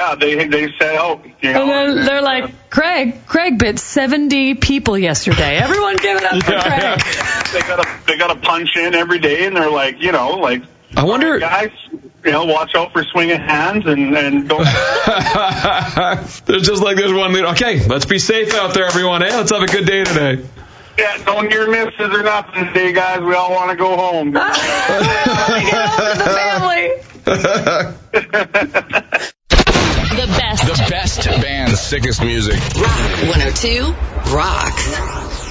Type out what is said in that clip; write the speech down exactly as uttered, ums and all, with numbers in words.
Yeah, they they say, oh, you know. And then they're like, Craig, Craig bit seventy people yesterday. Everyone give it up for Yeah, Craig. Yeah. They gotta they gotta punch in every day, and they're like, you know, like, I wonder, guys, you know, watch out for swinging hands and and don't. there's just like there's one lead. Okay, let's be safe out there, everyone. Hey, let's have a good day today. Yeah, don't near misses or nothing today, guys. We all want to go home. We want to get home to the family. The best. The best band, the sickest music. Rock one oh two rocks.